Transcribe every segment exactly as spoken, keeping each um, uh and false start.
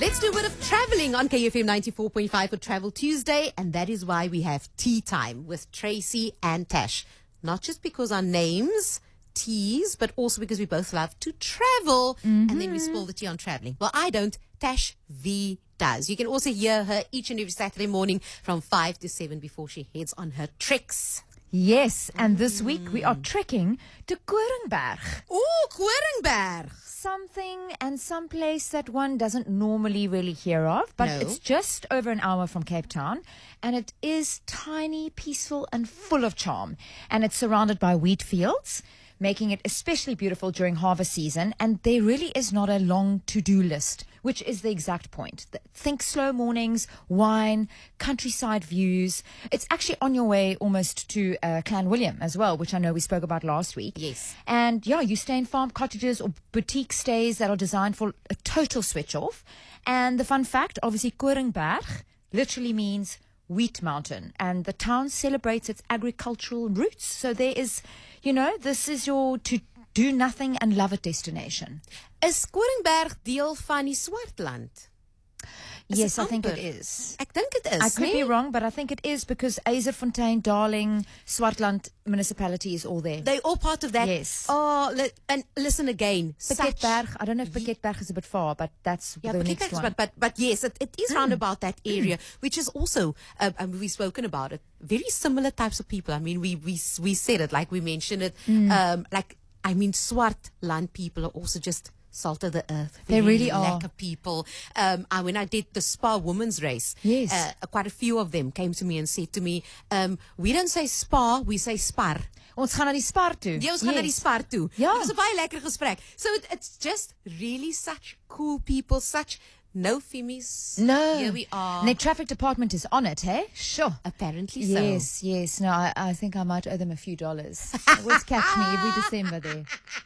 Let's do a bit of traveling on K F M ninety-four point five for Travel Tuesday, and that is why we have tea time with Tracy and Tash. Not just because our names tease, but also because we both love to travel, mm-hmm. and then we spill the tea on traveling. Well, I don't. Tash V does. You can also hear her each and every Saturday morning from five to seven before she heads on her treks. Yes, and this week we are trekking to Koringberg. Oh, Koringberg. Something and some place that one doesn't normally really hear of, but No. it's just over an hour from Cape Town, and it is tiny, peaceful, and full of charm. And it's surrounded by wheat fields, making it especially beautiful during harvest season. And there really is not a long to-do list, which is the exact point. Think slow mornings, wine, countryside views. It's actually on your way almost to uh, Clan William as well, which I know we spoke about last week. Yes. And yeah, you stay in farm cottages or boutique stays that are designed for a total switch off. And the fun fact, obviously, Koringberg literally means wheat mountain, and the town celebrates its agricultural roots. So there is, you know, this is your to do nothing and love it destination. Is Koringberg deel van die Swartland? Is Yes, it I think it amper? is. Ek dink dit is. I could nee? be wrong, but I think it is because Eiserfontein, Darling, Swartland municipality is all there. They're all part of that. Yes. Oh, li- and listen again. Such, Piketberg, I don't know if Piketberg is a bit far, but that's yeah, the but, next one. but but but yes, it, it is round about that area, which is also uh, um, we've spoken about it. Very similar types of people. I mean, we we we said it, like we mentioned it. Um, like I mean, Swartland people are also just salt of the earth. They Very really are. lekker people. Um, I, when I did the Spa women's race, Yes. uh, quite a few of them came to me and said to me, um, "We don't say Spa, we say Spar." Ons gaan na die Spar toe. Ja, ons gaan na die Spar toe. Ja. Dit was 'n baie lekker gesprek. So it, it's just really such cool people, such no femmies. No. Here we are. And their traffic department is on it, hey? Sure. Apparently so. Yes, yes. No, I, I think I might owe them a few dollars. Always catch me every December there.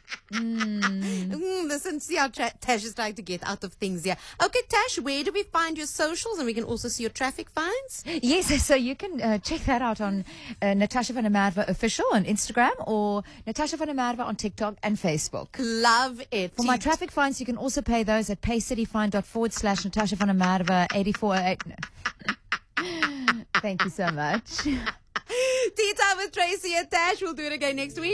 Mm, listen, see how tra- Tash is trying to get out of things here. Okay, Tash, where do we find your socials? And we can also see your traffic fines. Yes, so you can uh, check that out on uh, Natasha van der Merwe official on Instagram or Natasha van der Merwe on TikTok and Facebook. Love it. For my traffic fines, you can also pay those at paycityfine.dot forward slash Natasha van der Merwe eighty-four oh eight. No. Thank you so much. Tea time with Tracy and Tash. We'll do it again next week.